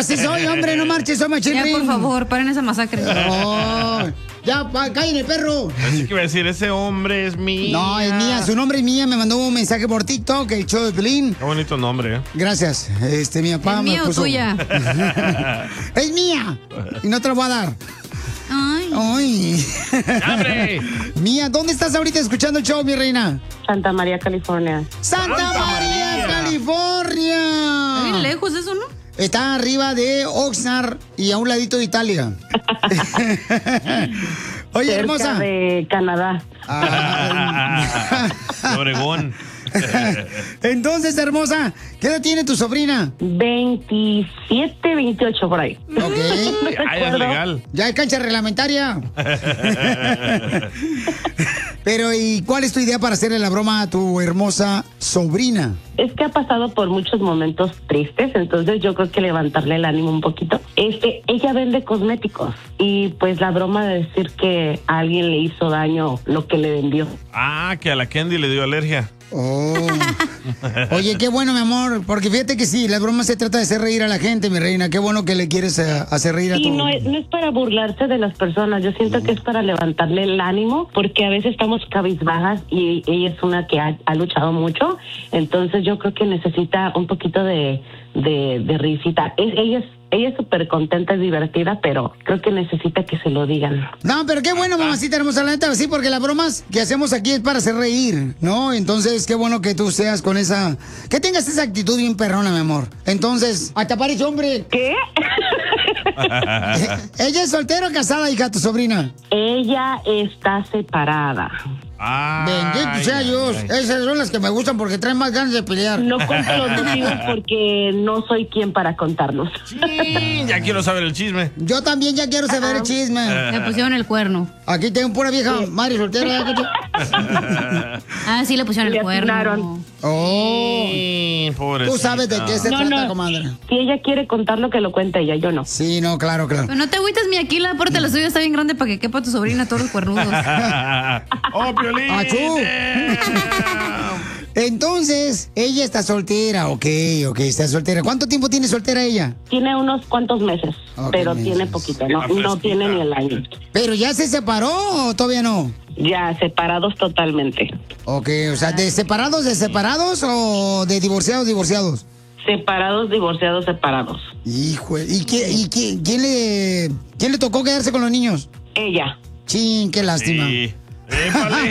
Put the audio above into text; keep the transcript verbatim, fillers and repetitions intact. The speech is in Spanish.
así soy, hombre, no marches, soy machirrín. Ya, por favor, paren esa masacre. Oh, ya, pa, cállenle, perro. Así que iba a decir, ese hombre es mía. No, es mía, su nombre es mía. Me mandó un mensaje por TikTok, el show de Pelín. Qué bonito nombre, ¿eh? Gracias. Este, mi papá ¿Es me mía o puso... tuya? Es mía. Y no te lo voy a dar. Ay. Ay. ¡Abre! Mía, ¿dónde estás ahorita escuchando el show, mi reina? Santa María, California. ¡Santa, Santa María, María. California! Está bien lejos eso, ¿no? Está arriba de Oxnard y a un ladito de Italia. Oye, Cerca hermosa. de Canadá. Ah, De Obregón. entonces, hermosa, ¿qué edad tiene tu sobrina? veintisiete, veintiocho por ahí. Ok. Ah, ya es legal. Ya es cancha reglamentaria. Pero, ¿y cuál es tu idea para hacerle la broma a tu hermosa sobrina? Es que ha pasado por muchos momentos tristes, entonces yo creo que levantarle el ánimo un poquito. Este, ella vende cosméticos y pues la broma de decir que a alguien le hizo daño lo que le vendió. Ah, que a la Candy le dio alergia. Oh. Oye, qué bueno, mi amor, porque fíjate que sí, la broma se trata de hacer reír a la gente, mi reina. Qué bueno que le quieres eh, hacer reír a Y tu... no es, no es para burlarse de las personas, yo siento que es para levantarle el ánimo, porque a veces estamos cabizbajas y ella es una que ha, ha luchado mucho, entonces yo creo que necesita un poquito de, de, de risita. Es, ella es ella es súper contenta, es divertida, pero creo que necesita que se lo digan. No, pero qué bueno, mamacita hermosa, la neta, sí, porque las bromas que hacemos aquí es para hacer reír, ¿no? Entonces, qué bueno que tú seas con esa... Que tengas esa actitud bien perrona, mi amor. Entonces, hasta parece hombre. ¿Qué? ¿Ella es soltera o casada, hija, tu sobrina? Ella está separada. Ay, Bendito sea Dios. ay. Esas son las que me gustan porque traen más ganas de pelear. No cuento los motivos porque no soy quien para contarlos. Sí, ya quiero saber el chisme. Yo también ya quiero saber el chisme. Le pusieron el cuerno. Aquí tengo pura vieja madre soltera. Ah, sí, le pusieron Le el cuerno. atinaron. Oh. Sí, pobrecita. Tú sabes de qué se No, trata, no. comadre. Si ella quiere contar lo que lo cuente ella, yo no. Sí, no, claro, claro. Pero no te agüites, mi aquí la puerta de la suya está bien grande para que quepa tu sobrina todos los cuernudos. ¡Oh, Piolín! ¡Achú! Entonces, ella está soltera, ok, ok, está soltera. ¿Cuánto tiempo tiene soltera ella? Tiene unos cuantos meses, Ok, pero meses. tiene poquito, no, Ah, no fresquita. tiene ni el año. ¿Pero ya se separó o todavía no? Ya separados totalmente. Ok, o sea, ¿de separados, de separados o de divorciados, divorciados? Separados, divorciados, separados. Hijo, ¿y, qué, y qué- quién, le, quién le tocó quedarse con los niños? Ella. Chin, qué lástima. Sí. ¡Épale!